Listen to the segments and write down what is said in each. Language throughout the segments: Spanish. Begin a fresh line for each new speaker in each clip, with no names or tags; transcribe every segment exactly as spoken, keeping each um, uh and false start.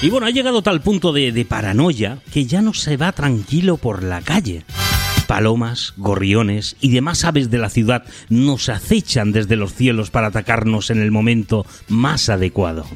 Y bueno, ha llegado tal punto de, de paranoia que ya no se va tranquilo por la calle. Palomas, gorriones y demás aves de la ciudad nos acechan desde los cielos para atacarnos en el momento más adecuado.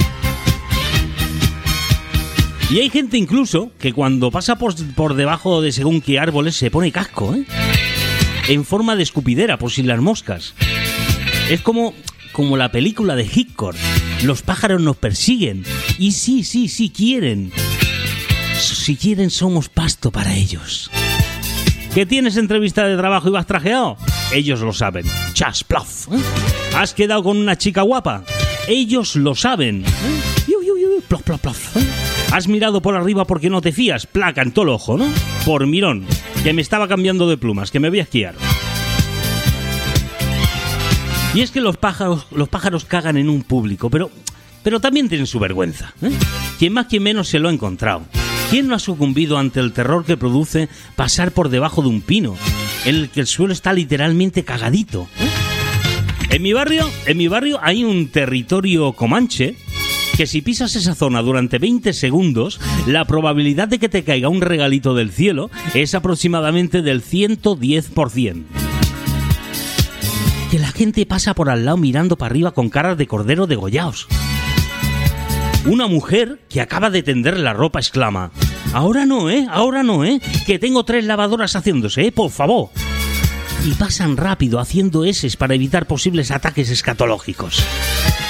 Y hay gente incluso que cuando pasa por, por debajo de según qué árboles se pone casco, ¿eh? En forma de escupidera, por si las moscas. Es como, como la película de Hitchcock. Los pájaros nos persiguen. Y sí, sí, sí quieren. Si quieren, somos pasto para ellos. ¿Que tienes entrevista de trabajo y vas trajeado? Ellos lo saben. Chas, plof. ¿Eh? ¿Has quedado con una chica guapa? Ellos lo saben. ¿Eh? Iu, iu, iu, plof, plof, plof. ¿Eh? ¿Has mirado por arriba porque no te fías? Placa en todo el ojo, ¿no? Por mirón. Que me estaba cambiando de plumas, que me voy a esquiar. Y es que los pájaros, los pájaros cagan en un público, pero, pero también tienen su vergüenza, ¿eh? Quien más, quien menos se lo ha encontrado. ¿Quién no ha sucumbido ante el terror que produce pasar por debajo de un pino, en el que el suelo está literalmente cagadito, ¿eh? En mi barrio, en mi barrio hay un territorio comanche que si pisas esa zona durante veinte segundos, la probabilidad de que te caiga un regalito del cielo es aproximadamente del ciento diez por ciento. Que la gente pasa por al lado mirando para arriba con caras de cordero degollaos. Una mujer que acaba de tender la ropa exclama: ahora no, ¿eh? Ahora no, ¿eh? Que tengo tres lavadoras haciéndose, ¿eh? Por favor. Y pasan rápido haciendo eses para evitar posibles ataques escatológicos.